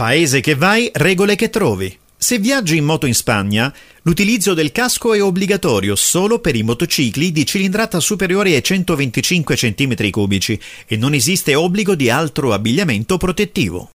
Paese che vai, regole che trovi. Se viaggi in moto in Spagna, l'utilizzo del casco è obbligatorio solo per i motocicli di cilindrata superiore ai 125 cm3 e non esiste obbligo di altro abbigliamento protettivo.